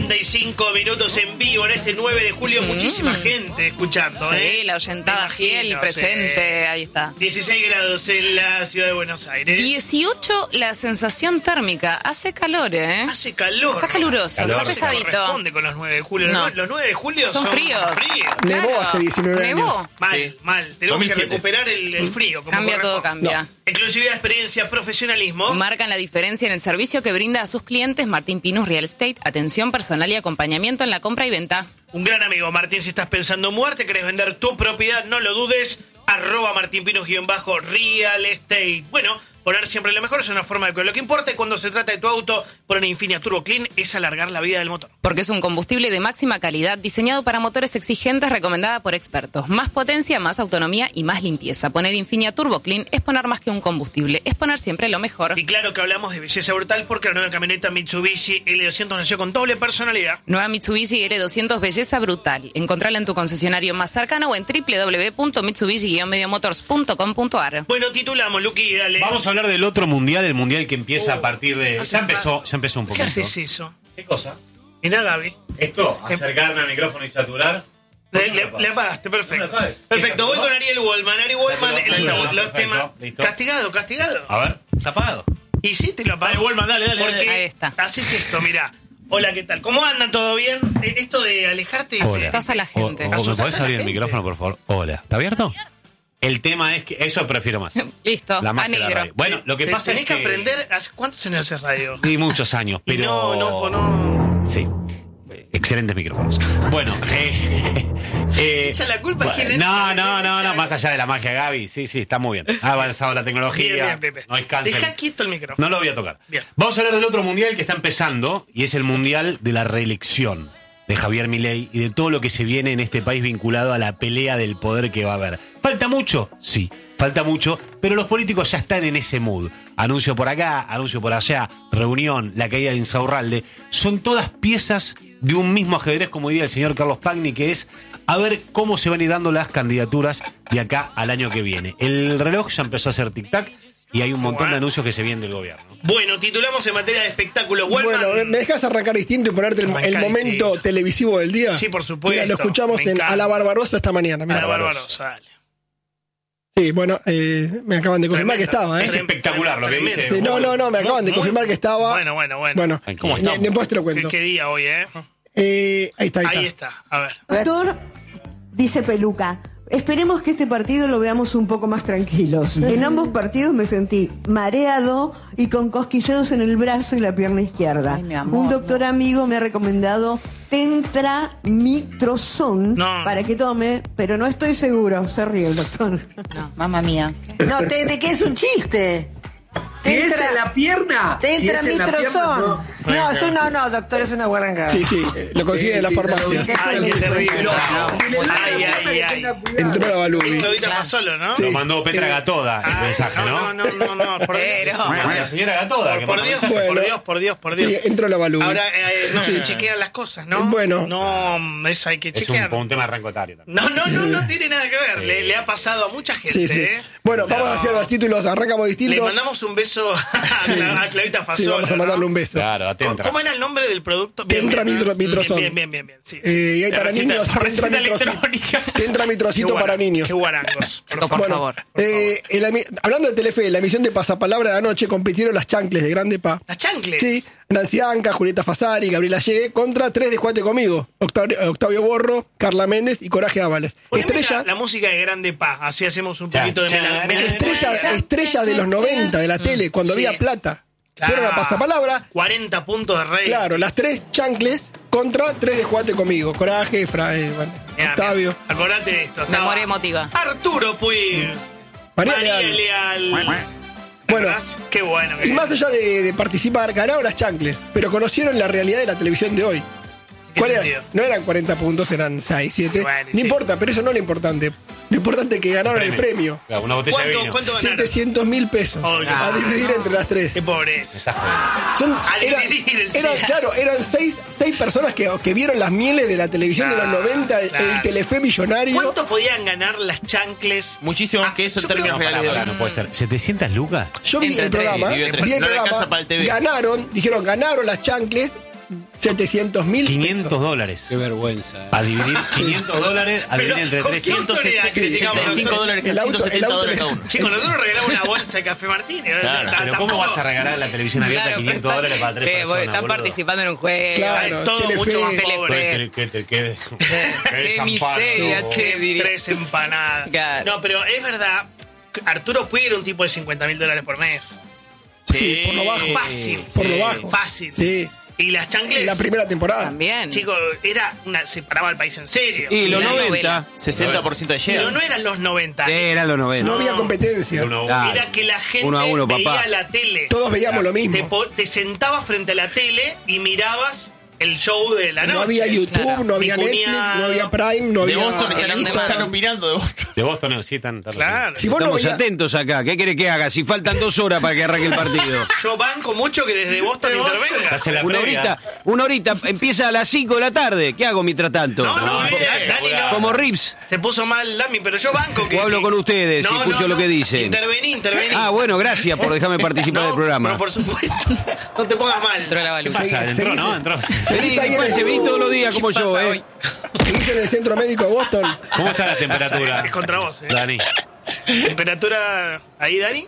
45 minutos en vivo en este 9 de julio. Muchísima gente escuchando, Sí, la oyentada Giel presente, ahí está. 16 grados en la ciudad de Buenos Aires. 18 la sensación térmica. Hace calor, ¿eh? Hace calor. Está caluroso, está pesadito. Corresponde con los 9 de julio. No. Los 9 de julio Son fríos. Nevó Claro. hace 19 años. Nevó. Mal. Tenemos 2007. que recuperar el frío. Como Cambia todo, corresponde. cambia. Exclusividad, experiencia, profesionalismo. Marcan la diferencia en el servicio que brinda a sus clientes Martín Pinus Real Estate. Atención personal y acompañamiento en la compra y venta. Un gran amigo, Martín, si estás pensando en mudarte, querés vender tu propiedad, no lo dudes, @martinpinus_real estate. Bueno, poner siempre lo mejor es una forma de que lo que importa cuando se trata de tu auto, poner Infinia Turbo Clean es alargar la vida del motor. Porque es un combustible de máxima calidad diseñado para motores exigentes, recomendada por expertos. Más potencia, más autonomía y más limpieza. Poner Infinia Turbo Clean es poner más que un combustible, es poner siempre lo mejor. Y claro que hablamos de belleza brutal porque la nueva camioneta Mitsubishi L200 nació con doble personalidad. Nueva Mitsubishi L200 belleza brutal. Encontrala en tu concesionario más cercano o en www.mitsubishi-motors.com.ar. Bueno, titulamos, Luqui, dale. Vamos a hablar del otro mundial, el mundial que empieza a partir de... Ya empezó un ¿Qué poquito. haces eso? ¿Qué cosa? Mirá, Gaby. Esto, acercarme al micrófono y saturar. Le apagaste, perfecto. Otra vez. Perfecto, voy con Ariel Wallman. Ariel Wallman, los temas... Listo. Castigado. A ver, está apagado. Y sí, te lo apago. Wallman, dale. Porque Ahí está. haces esto, mirá. Hola, ¿qué tal? ¿Cómo andan? ¿Todo bien? Esto de alejarte... Asustás a la gente. ¿Me Asustás podés a la abrir el gente. micrófono, por favor? Hola. ¿Está abierto? El tema es que... Eso prefiero más. Listo, La a más que la negro. radio. Bueno, lo que pasa Tenés es que aprender... ¿Hace cuántos años haces radio? Y muchos años, Y pero... no. Sí. Excelentes micrófonos. Bueno, Echa la culpa a quién es. No, más allá de la magia, Gaby. Sí, está muy bien. Ha avanzado la tecnología. Bien. No hay cáncer. Deja quieto el micrófono. No lo voy a tocar. Bien. Vamos a hablar del otro mundial que está empezando, y es el mundial de la reelección de Javier Milei y de todo lo que se viene en este país vinculado a la pelea del poder que va a haber. ¿Falta mucho? Sí, falta mucho, pero los políticos ya están en ese mood. Anuncio por acá, anuncio por allá, reunión, la caída de Insaurralde. Son todas piezas de un mismo ajedrez, como diría el señor Carlos Pagni, que es a ver cómo se van a ir dando las candidaturas de acá al año que viene. El reloj ya empezó a hacer tic-tac y hay un montón de anuncios que se vienen del gobierno. Bueno, titulamos en materia de espectáculos. Wallman. Bueno, ¿me dejas arrancar distinto y ponerte el momento distinto. televisivo del día? Sí, por supuesto. Mira, lo escuchamos Me en encanta. A la Barbarosa esta mañana. A Mira. la Barbarosa, dale. Sí, bueno, me acaban de confirmar que Tremendo. estaba, ¿eh? Es espectacular lo que dice. Sí, no, me acaban de confirmar que estaba. Bueno. Bueno, ¿Cómo estamos? después te lo cuento. ¿Qué día hoy, Ahí está. Ahí está. A ver. Doctor, dice Peluca, esperemos que este partido lo veamos un poco más tranquilos. En ambos partidos me sentí mareado y con cosquilleos en el brazo y la pierna izquierda. Ay, mi amor, Un doctor amigo me ha recomendado Tentramitrozón para que tome, pero no estoy seguro. Se ríe el doctor. No, mamá mía. No, ¿de qué es un chiste? Si es en la pierna. Tentramitrozón. No, doctor, es una guarangada. Sí, lo consiguen en las farmacias. Ay, qué terrible. Ay. Entró la Balubi. Esto ahorita más solo, ¿no? Sí. Lo mandó Petra Gatoda el mensaje, ¿no? No. Por Dios. La señora Gatoda. que Por mandó Dios, mensaje. por Dios. Sí, entró la Balubi. Ahora no se chequean las cosas, ¿no? Bueno. No, eso hay que Es chequear. un tema rancotario también. No tiene nada que ver. Le ha pasado a mucha gente, Sí. Bueno, vamos a hacer los títulos, arrancamos Le distinto. mandamos un beso a Clavita Fasolo. Sí, vamos a mandarle un beso. Claro, atenta. ¿Cómo era el nombre del producto? Tentramitrozón. Bien. Sí. Y hay para niños, Receta Tentramitrocito electrónica. Tentramitrocito para niños. Qué guarangos. Por favor. Hablando de Telefe, en la emisión de Pasapalabra de anoche compitieron las chancles de Grande Pa. Las chancles. Sí, Nancy Anca, Julieta Fasari, Gabriela Llegue, contra 3 de Juate Conmigo. Octavio Borro, Carla Méndez y Coraje Ábales. Poneme Estrella, la música de Grande Paz, así hacemos un poquito de estrella de los 90 de la tele, cuando Sí. había plata. Fueron a Pasapalabra. 40 puntos de rey. Claro, las 3 chancles contra 3 de Juate Conmigo. Coraje, Octavio. Acordate de esto. estaba Memoria emotiva. Arturo Puig. María María Leal. Leal. Bueno, ¿Verdad? Qué bueno. y más allá de participar, ganaron las chancles, pero conocieron la realidad de la televisión de hoy. ¿Qué ¿Cuál era? sentido? No eran 40 puntos, eran 6, 7. Bueno, No sí. importa, pero eso no es lo importante. Lo importante es que ganaron el premio. Claro, una botella de vino. ¿Cuánto ganaron? 700.000 pesos. Oh, a no. dividir entre las 3. Qué pobreza. Eran 6 personas que vieron las mieles de la televisión de los 90, claro. el Telefe millonario. ¿Cuánto podían ganar las chancles? Muchísimo más que eso en yo términos creo- reales. No puede ser. ¿700 lucas? Yo vi Entre el tres, programa, dividido entre vi el tres. No le programa, alcanza para el TV. ganaron las chancles, 700.000 $500. Qué vergüenza. A dividir $500, a dividir entre ¿con 300. qué autoridad criticamos $175 El auto- 170 el auto- dólares cada uno. Chicos, nosotros regalamos una bolsa de café Martínez. Pero ¿cómo vas a regalar la televisión abierta Claro, $500 para 3 personas? están boludo? participando en un juego. Claro, Es todo Telefe. mucho más Telefe. pobre. Que te quede. Qué miseria, che, diría. 3 empanadas. Claro. No, pero es verdad, Arturo Puig era un tipo de $50.000 por mes. Sí, por lo bajo. Fácil. Por lo bajo. Fácil. Sí. Y las chancles. En la primera temporada. También. Chicos, se paraba el país en serio. Y los la 90. novela. 60% de Pero share. no eran los 90. Eran los 90. No había competencia. Uno a uno. Claro. Era que la gente 1-1, veía papá. la tele. Todos veíamos lo mismo. Te sentabas frente a la tele y mirabas el show de la noche. No había YouTube, Claro. no había Mi Netflix, cuñado. no había Prime, no De había Boston están Instagram. opinando de Boston. De Boston, no, sí, tan Claro. Si vos no Estamos veías- atentos acá. ¿Qué querés que haga? Si faltan 2 horas para que arranque el partido. Yo banco mucho que desde Boston intervenga. Estás en la previa. Una horita, empieza a las 5 de la tarde. ¿Qué hago mientras tanto? No, bien, Dani no. Como Rips. Se puso mal Dami, pero yo banco que. O hablo con ustedes, escucho lo que dicen. Intervení. Ah, bueno, gracias por dejarme participar del programa. No, por supuesto. No te pongas mal. Entró la ¿Qué baluza. pasa? Entró, seguís- ¿no? Entró. Seguís ahí en Se vení todos los días como yo, pasa ¿eh? hoy? seguís en el centro médico de Boston. ¿Cómo está la temperatura? Es contra vos, Dani. ¿Temperatura ahí, Dani?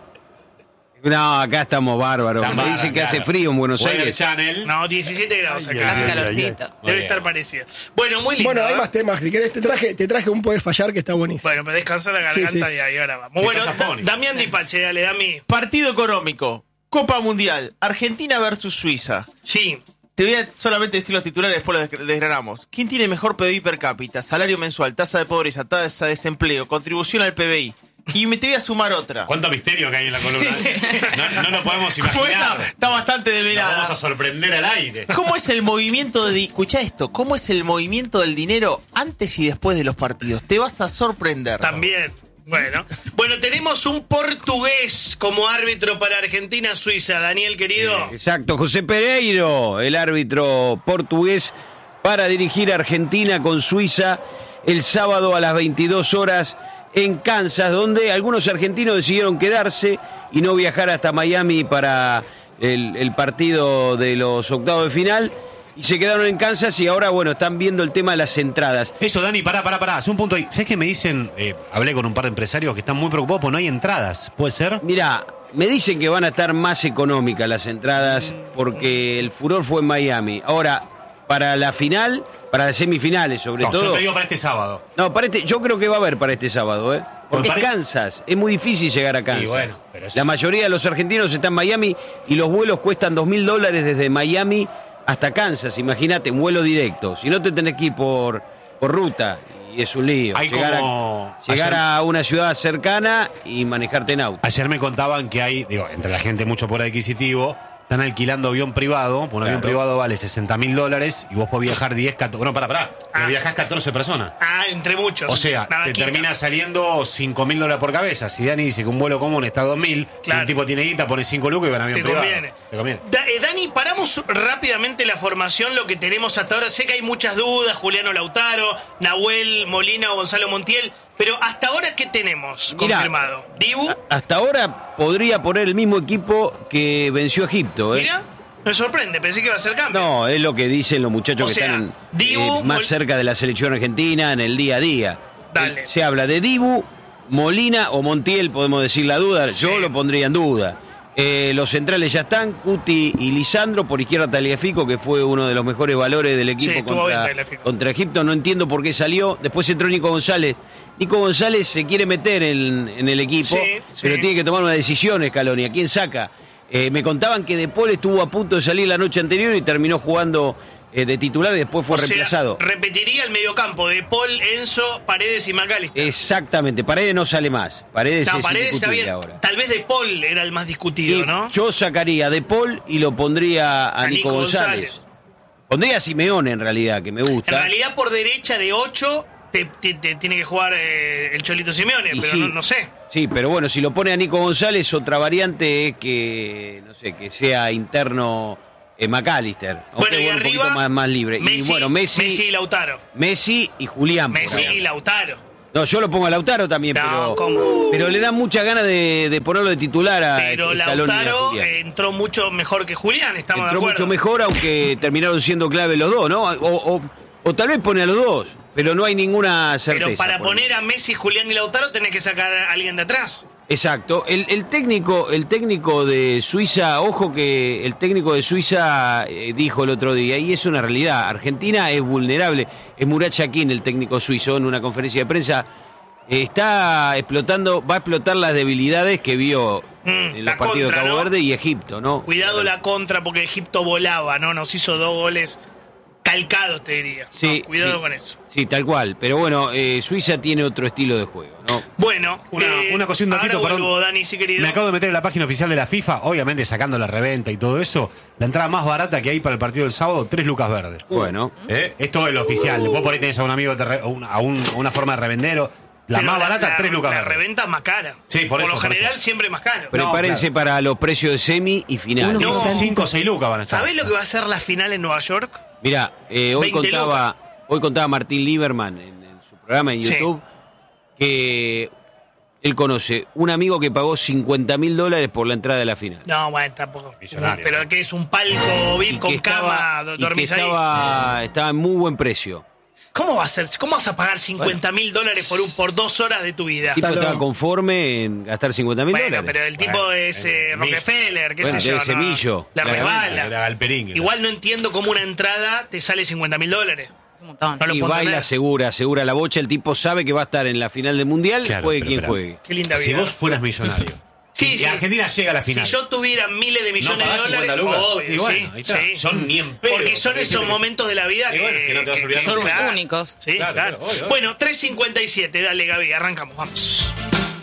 No, acá estamos bárbaros. Tan Me bárbaro, dicen que hace claro. frío en Buenos Weather Aires. Channel. No, 17 grados acá. Hace Ay, ay, calorcito. ay. Muy Debe bien. estar parecido. Bueno, muy lindo. Bueno, hay ¿eh? más temas. Si querés, te traje un Podés Fallar que está buenísimo. Bueno, pero descansa la garganta Sí, sí. y ahí ahora vamos. Sí, Bueno, estás afónico. Damián Dipache, dale, Dami. Partido económico. Copa Mundial. Argentina versus Suiza. Sí. Te voy a solamente decir los titulares, después los desgranamos. ¿Quién tiene mejor PBI per cápita? Salario mensual, tasa de pobreza, tasa de desempleo, contribución al PBI. Y te voy a sumar otra. ¿Cuánto misterio que hay en la columna? No lo podemos Como esa imaginar. está bastante Nos vamos a develada. sorprender al aire. ¿Cómo es el movimiento de... Escucha esto. ¿Cómo es el movimiento del dinero antes y después de los partidos? Te vas a sorprender. También. Bueno, tenemos un portugués como árbitro para Argentina-Suiza. Daniel, querido. Exacto, José Pereiro, el árbitro portugués para dirigir a Argentina con Suiza el sábado a las 22 horas en Kansas, donde algunos argentinos decidieron quedarse y no viajar hasta Miami para el partido de los octavos de final. Y se quedaron en Kansas y ahora, bueno, están viendo el tema de las entradas. Eso, Dani, pará. Haz un punto ahí. ¿Sabes qué me dicen? Hablé con un par de empresarios que están muy preocupados porque no hay entradas. ¿Puede ser? Mirá, me dicen que van a estar más económicas las entradas porque el furor fue en Miami. Ahora, para la final, para las semifinales sobre No, todo... yo te digo para este sábado. No, yo creo que va a haber para este sábado, ¿eh? Porque Bueno, es Kansas, es muy difícil llegar a Kansas. Y bueno, pero eso- La mayoría de los argentinos están en Miami y los vuelos cuestan $2.000 desde Miami hasta Kansas. Imagínate, un vuelo directo. Si no te tenés que ir por ruta, y es un lío. Hay Llegar como- llegar ayer- a una ciudad cercana y manejarte en auto. Ayer me contaban que hay, entre la gente mucho poder adquisitivo, están alquilando avión privado. Un avión privado vale $60.000 y vos podés viajar 10, 14. Bueno, pará. Pero viajás 14 personas. Ah, entre muchos. O sea, Nada te quita. termina saliendo $5.000 por cabeza. Si Dani dice que un vuelo común está a 2.000, Claro. y un tipo tiene guita, pone 5 lucas y va en avión Te privado. conviene. Te conviene. Dani, paramos rápidamente la formación, lo que tenemos hasta ahora. Sé que hay muchas dudas, Juliano Lautaro, Nahuel Molina o Gonzalo Montiel, pero hasta ahora, ¿qué tenemos Mirá, confirmado? Dibu, Hasta ahora podría poner el mismo equipo que venció a Egipto, ¿eh? mira, me sorprende, pensé que iba a ser cambio. No, es lo que dicen los muchachos O que sea, están Dibu, más Mol- cerca de la selección argentina en el día a día. Dale. Se habla de Dibu, Molina o Montiel, podemos decir la duda. Sí. Yo lo pondría en duda. Los centrales ya están, Cuti y Lisandro. Por izquierda Tagliafico, que fue uno de los mejores valores del equipo Sí, estuvo bien Tagliafico. contra Egipto. No entiendo por qué salió. Después entró Nico González. Nico González se quiere meter en el equipo, Sí, pero sí. tiene que tomar una decisión, Scaloni. ¿A quién saca? Me contaban que De Paul estuvo a punto de salir la noche anterior y terminó jugando de titular y después fue O sea, reemplazado. repetiría el mediocampo de Paul, Enzo, Paredes y McAllister. Exactamente, Paredes no sale más. Paredes No, es Paredes está indiscutible bien. ahora. Tal vez de Paul era el más discutido, Y ¿no? yo sacaría De Paul y lo pondría a Nico González. Pondría a Simeone en realidad, que me En gusta. realidad, por derecha de 8, te tiene que jugar el Cholito Simeone, Y pero sí. no sé. Sí, pero bueno, si lo pone a Nico González, otra variante es que, no sé, que sea interno McAllister. Aunque Bueno, y un arriba, poquito más libre. Messi, Y bueno, Messi y Lautaro. Messi y Julián. por Messi ejemplo. y Lautaro. No, yo lo pongo a Lautaro también, No, ¿cómo? pero le dan muchas ganas de ponerlo de titular a Pero Scaloni y a Lautaro Julián. entró mucho mejor que Julián, estamos Entró de acuerdo. mucho mejor, aunque terminaron siendo clave los dos, ¿no? O tal vez pone a los dos, pero no hay ninguna certeza. Pero para poner a Messi, Julián y Lautaro tenés que sacar a alguien de atrás. Exacto. El técnico de Suiza, ojo que el técnico de Suiza dijo el otro día, y es una realidad, Argentina es vulnerable. Es Murat Yakin, el técnico suizo, en una conferencia de prensa, va a explotar las debilidades que vio en la los partidos contra, de Cabo ¿no? Verde y Egipto, ¿no? Cuidado la contra, porque Egipto volaba, ¿no? Nos hizo 2 goles calcados, te diría. Sí, No, cuidado sí. con eso. Sí, tal cual. Pero bueno, Suiza tiene otro estilo de juego, ¿no? Bueno, Una cosa, un datito, ahora vuelvo, perdón. Dani, si querido. Me acabo de meter en la página oficial de la FIFA, obviamente sacando la reventa y todo eso. La entrada más barata que hay para el partido del sábado, 3 lucas verdes. Bueno. Esto es lo oficial. Después por ahí tenés a un amigo, a una forma de revendero. La Pero más barata, 3 lucas La verdes. reventa es más cara. Sí, por eso, lo por general eso. siempre más caro. Prepárense claro. para los precios de semi y final. Uno No. 5 o 6 lucas van a estar. ¿Sabés lo que va a ser la final en Nueva York? Mirá, hoy 20 contaba Martín Lieberman en su programa en Sí. YouTube que él conoce un amigo que pagó $50.000 por la entrada de la final. No, bueno, tampoco. Millonario. Pero que es un palco VIP con cama, dormís ahí. Estaba en muy buen precio. ¿Cómo va a ser? ¿Cómo vas a pagar $50.000 por 2 horas de tu vida? El tipo Claro. estaba conforme en gastar $50.000. Bueno, pero el tipo Bueno, es Rockefeller, qué Bueno, sé yo. debe ser millo. La La resbala. Era Galperín. Igual no entiendo cómo una entrada te sale $50.000. Es un montón. No lo Y puedo baila entender. segura la bocha. El tipo sabe que va a estar en la final del mundial, Claro, juegue pero quien espera. juegue. Qué linda Si vida. vos fueras millonario. Sí, y sí. Argentina llega a la final. Si yo tuviera miles de millones de pagás dólares, 50 lucas. obvio, Y bueno, sí, ahí está. sí. Son ni en pedo. Porque son esos momentos de la vida Y bueno, que no te vas a olvidar son nunca. Únicos. Sí, Claro, claro. claro, obvio. Bueno, 3.57, dale Gaby, arrancamos, vamos.